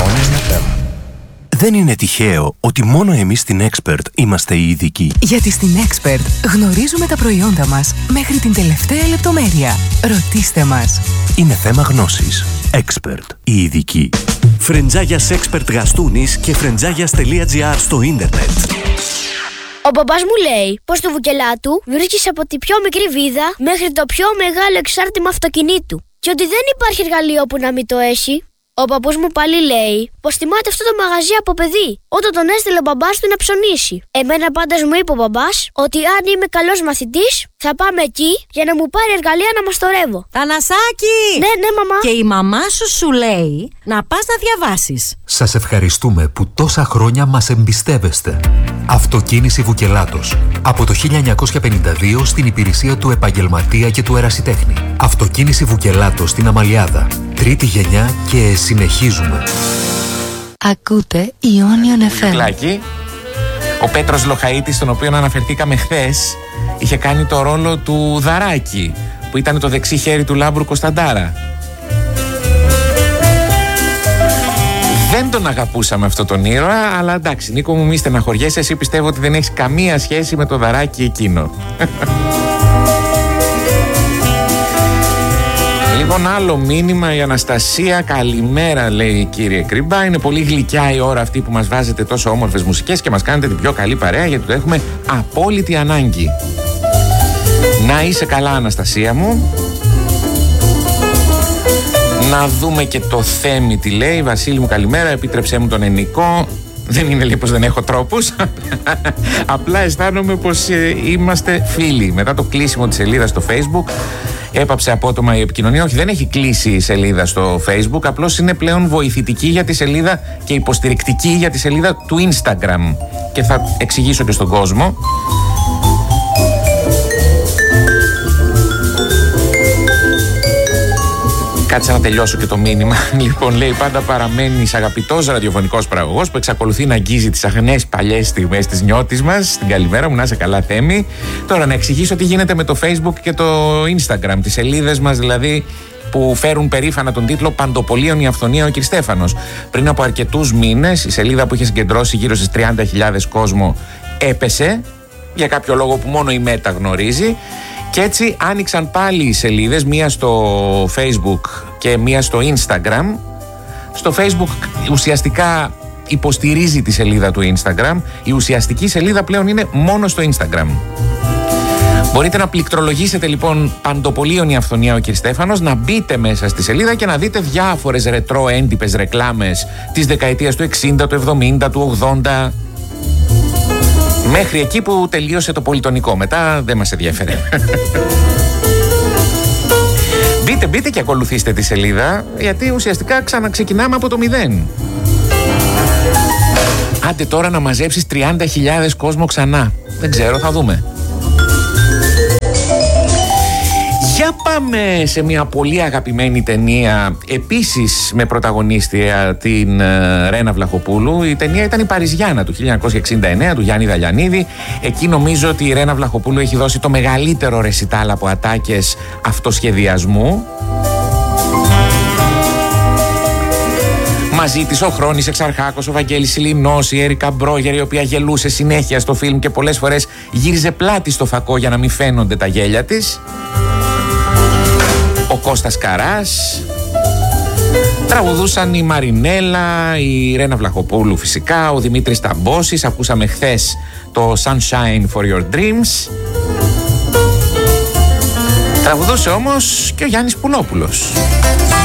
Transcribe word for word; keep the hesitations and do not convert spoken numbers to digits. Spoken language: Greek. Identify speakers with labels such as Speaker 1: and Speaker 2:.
Speaker 1: Ionian εφ εμ.
Speaker 2: Δεν είναι τυχαίο ότι μόνο εμείς στην Expert είμαστε οι ειδικοί.
Speaker 3: Γιατί στην Expert γνωρίζουμε τα προϊόντα μας μέχρι την τελευταία λεπτομέρεια. Ρωτήστε μας.
Speaker 2: Είναι θέμα γνώσης. Expert, οι ειδικοί.
Speaker 4: Φρεντζάγιας Expert Γαστούνης και φρεντζάγιας.gr στο ίντερνετ.
Speaker 5: Ο μπαμπάς μου λέει πως το βουκελά του βρίσκεις από τη πιο μικρή βίδα μέχρι το πιο μεγάλο εξάρτημα αυτοκινήτου και ότι δεν υπάρχει εργαλείο που να μην το έχει. Ο παππούς μου πάλι λέει πως θυμάται αυτό το μαγαζί από παιδί, όταν τον έστειλε ο μπαμπάς του να ψωνίσει. Εμένα πάντως μου είπε ο μπαμπάς ότι αν είμαι καλός μαθητής θα πάμε εκεί για να μου πάρει εργαλεία να μαστορεύω.
Speaker 6: Θανασάκη!
Speaker 5: Ναι, ναι, μαμά.
Speaker 6: Και η μαμά σου σου λέει να πας να διαβάσεις.
Speaker 7: Σας ευχαριστούμε που τόσα χρόνια μας εμπιστεύεστε. Αυτοκίνηση Βουκελάτος. Από το χίλια εννιακόσια πενήντα δύο στην υπηρεσία του επαγγελματία και του ερασιτέχνη. Αυτοκίνηση Βουκελάτος στην Αμαλιάδα. Τρίτη γενιά και συνεχίζουμε.
Speaker 3: Ακούτε Ionian εφ εμ.
Speaker 8: Ο Πέτρος Λοχαΐτης, τον οποίο αναφερθήκαμε χθες, είχε κάνει το ρόλο του Δαράκη, που ήταν το δεξί χέρι του Λάμπρου Κωνσταντάρα. Δεν τον αγαπούσαμε αυτό τον ήρωα, αλλά εντάξει, Νίκο μου, μη στεναχωριέσαι, εσύ πιστεύω ότι δεν έχεις καμία σχέση με το Δαράκη εκείνο. Λοιπόν, άλλο μήνυμα, η Αναστασία. Καλημέρα, λέει, κύριε Κρίμπα. Είναι πολύ γλυκιά η ώρα αυτή που μας βάζετε τόσο όμορφες μουσικές και μας κάνετε την πιο καλή παρέα, γιατί το έχουμε απόλυτη ανάγκη. Να είσαι καλά, Αναστασία μου. Να δούμε και το Θέμη τι λέει. Βασίλη μου, καλημέρα. Επίτρεψέ μου τον Ενικό. Δεν είναι, λέει, πως δεν έχω τρόπους. Απλά αισθάνομαι πως ε, είμαστε φίλοι. Μετά το κλείσιμο της σελίδας στο Facebook έπαψε απότομα η επικοινωνία. Όχι, δεν έχει κλείσει η σελίδα στο Facebook. Απλώς είναι πλέον βοηθητική για τη σελίδα και υποστηρικτική για τη σελίδα του Instagram. Και θα εξηγήσω και στον κόσμο. Κάτσε να τελειώσω και το μήνυμα. Λοιπόν, λέει, πάντα παραμένεις αγαπητός ραδιοφωνικός παραγωγός που εξακολουθεί να αγγίζει τις αγνές παλιές στιγμές της νιώτης μας. Στην καλημέρα μου, να είσαι καλά, Θέμη. Τώρα να εξηγήσω τι γίνεται με το Facebook και το Instagram, τις σελίδες μας δηλαδή που φέρουν περήφανα τον τίτλο «Παντοπολίων η αυθονία ο κ. Στέφανος». Πριν από αρκετούς μήνες η σελίδα που είχε συγκεντρώσει γύρω στις τριάντα χιλιάδες κόσμο έπεσε για κάποιο λόγο που μόνο η Μέτα γνωρίζει. Και έτσι άνοιξαν πάλι οι σελίδες, μία στο Facebook και μία στο Instagram. Στο Facebook ουσιαστικά υποστηρίζει τη σελίδα του Instagram. Η ουσιαστική σελίδα πλέον είναι μόνο στο Instagram. Μπορείτε να πληκτρολογήσετε λοιπόν «Παντοπολίων η αυθονία ο κ. Στέφανος», να μπείτε μέσα στη σελίδα και να δείτε διάφορες ρετρό έντυπες ρεκλάμες της δεκαετίας του εξήντα, του εβδομήντα, του ογδόντα... Μέχρι εκεί που τελείωσε το πολυτονικό. Μετά δεν μας ενδιαφέρε. Μπείτε, μπείτε και ακολουθήστε τη σελίδα, γιατί ουσιαστικά ξαναξεκινάμε από το μηδέν. Άντε τώρα να μαζέψεις τριάντα χιλιάδες κόσμο ξανά. Δεν ξέρω, θα δούμε. Για πάμε σε μια πολύ αγαπημένη ταινία, επίσης με πρωταγωνίστρια την uh, Ρένα Βλαχοπούλου. Η ταινία ήταν η Παριζιάνα του χίλια εννιακόσια εξήντα εννέα του Γιάννη Δαλιανίδη. Εκεί νομίζω ότι η Ρένα Βλαχοπούλου έχει δώσει το μεγαλύτερο ρεσιτάλ από ατάκες αυτοσχεδιασμού. Μαζί της ο Χρόνης Εξαρχάκος, ο Βαγγέλης Σιλινός, η Έρικα Μπρόγερ, η οποία γελούσε συνέχεια στο φιλμ και πολλές φορές γύριζε πλάτη στο φακό για να μην φαίνονται τα γέλια της. Ο Κώστας Καράς. Τραγουδούσαν η Μαρινέλα, η Ρένα Βλαχοπούλου φυσικά, ο Δημήτρης Ταμπόσης. Ακούσαμε χθες το Sunshine for your dreams. Τραγουδούσε όμως και ο Γιάννης Πουλόπουλος.